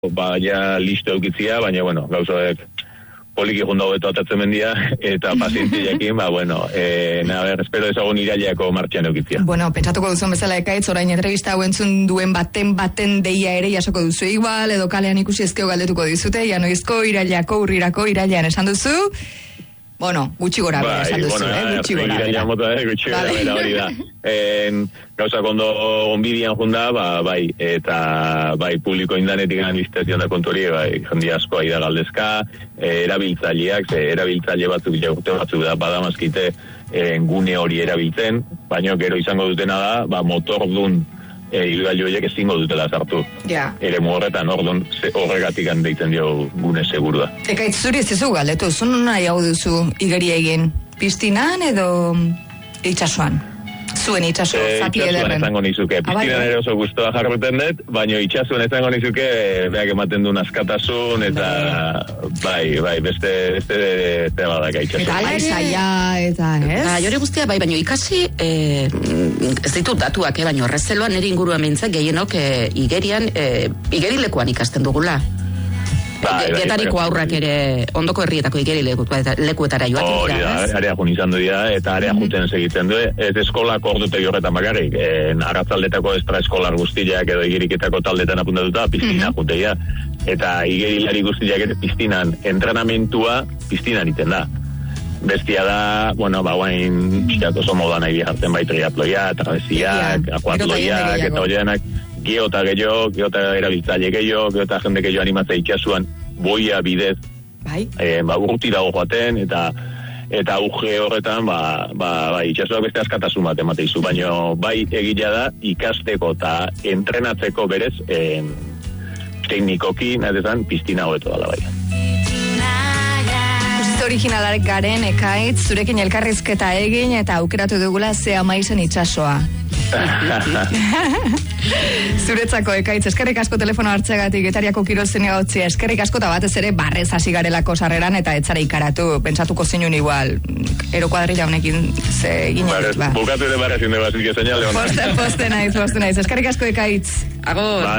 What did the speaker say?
ja listo eukitzia, baina, bueno, gauzoek poliki junda hobeto atatzen mendia, eta pazientziakin, espero ezagun irailako martxan eukitzia. Bueno, pentsatuko duzun bezala Ekaitz, orain entrevista hau entzun duen baten deia ere jasoko duzu igual, edo kalean ikusi ezkeo galdetuko dizute, noizko irailako, urrirako, irailean esan duzu, bueno, gutxi gora bera esan duzu, gutxi gora bera. Gutxi gora bera hori da. Gauzak ondo onbidian junda, bai, eta bai, publiko indanetik licitazion da kontori, bai, jende asko aida galdezka, erabiltzaileak, erabiltzaile batzuk jaurte batzuk da badamazkite gune hori erabiltzen, baina gero izango dutena da, motordun hilgailu horiek ezingo dutela sartu. Ere horretan, horregatik deitzen dio gune segurua. Ekaitz, zuri ez duzu galdetu, zun nahi hau duzu igeri egin, piztinan edo itxasuan? Zuen itxaso zati ederren. Itxasuan ezango nizuke, piztinan ere oso guztua jarruten dut, baina itxasuan ezango nizuke, beak ematen duen askatasun, eta bai, beste badaka itxasuan. Eta ala esaia, eta ez? Jore guztia, bai, baina ikasi, ez ditut datuak, baina horrezeloan nire inguruan mintzak gehienok igerian, igerilekoan ikasten dugula. Getariko aurrak ere ondoko herrietako igeri lekuetara joaten dira. Hori da, area jun izan du dira, eta area juten segiten du, ez eskolak ordutegi horretan bakarrik, arratzaldetako extraeskolar guztiak edo igeriketako taldetan apuntatuta, piztina jutegia, eta igerilari guztiak ere piztinan, entrenamentua piztinan iten da. Bestia da, guain pixkat oso moda nahi jartzen bai triatloiak, trabeziak, akuatloiak, eta horienak, geota erabiltzaile gehiago, geota jende gehiago animatzea itxasuan boia bidez, urruti dago joaten, eta auge horretan, itxasuak beste askatasun bat emateizu, baina bai egila da ikasteko eta entrenatzeko berez teknikoki, nahi piztina hobeto dala bai. Originalak garen Ekaitz, zurekin elkarrizketa egin eta aukeratu dugula ze amaizen itxasoa. Zuretzako Ekaitz, eskerrik asko telefono hartzeagatik Getariako kirolzenia hotzia, eskerrik asko eta batez ere barrez hasi garelako sarreran eta etzara ikaratu, pentsatuko zinun igual, erokuadrilla honekin ze ginen. Bukatu ere barrezin de bazik eseñale hona. Poste naiz, eskerrik asko Ekaitz. Agur.